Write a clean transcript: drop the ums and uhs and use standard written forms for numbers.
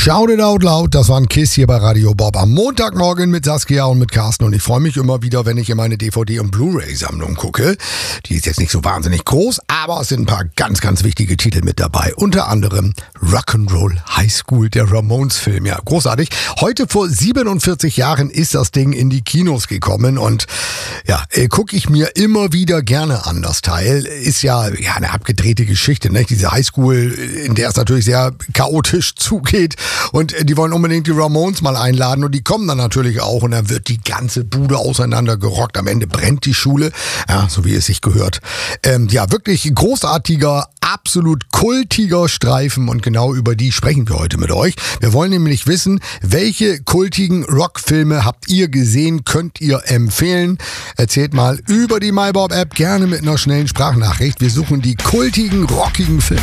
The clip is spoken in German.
Shout it out loud, das war ein Kiss hier bei Radio Bob am Montagmorgen mit Saskia und mit Carsten und ich freue mich immer wieder, wenn ich in meine DVD- und Blu-ray-Sammlung gucke. Die ist jetzt nicht so wahnsinnig groß, aber es sind ein paar ganz, ganz wichtige Titel mit dabei. Unter anderem Rock'n'Roll High School, der Ramones-Film. Ja, großartig. Heute vor 47 Jahren ist das Ding in die Kinos gekommen und ja, gucke ich mir immer wieder gerne an. Das Teil ist ja eine abgedrehte Geschichte, ne? Diese High School, in der es natürlich sehr chaotisch zugeht. Und die wollen unbedingt die Ramones mal einladen und die kommen dann natürlich auch und dann wird die ganze Bude auseinander gerockt. Am Ende brennt die Schule, ja, so wie es sich gehört. Ja, wirklich großartiger, absolut kultiger Streifen und genau über die sprechen wir heute mit euch. Wir wollen nämlich wissen, welche kultigen Rockfilme habt ihr gesehen, könnt ihr empfehlen? Erzählt mal über die MyBob-App, gerne mit einer schnellen Sprachnachricht. Wir suchen die kultigen, rockigen Filme.